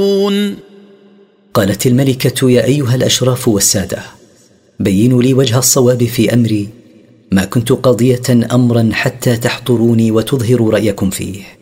قالت الملكة: يا أيها الأشراف والسادة، بينوا لي وجه الصواب في أمري، ما كنت قاضية أمرا حتى تحضروني وتظهروا رأيكم فيه.